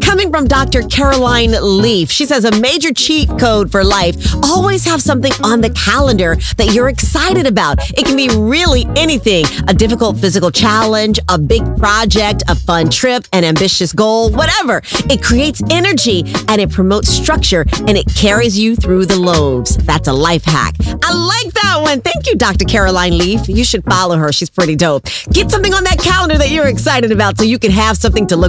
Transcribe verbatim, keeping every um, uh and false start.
coming from Doctor Caroline Leaf. She says a major cheat code for life: always have something on the calendar that you're excited about. It can be really anything: a difficult physical challenge, a big project, a fun trip, an ambitious goal, whatever. It creates energy and it promotes structure and it carries you through the loaves. That's a life hack. I like that one. Thank you, Doctor Caroline Leaf. You should follow her. She's pretty dope. Get something on that calendar that you're excited about so you can have something to look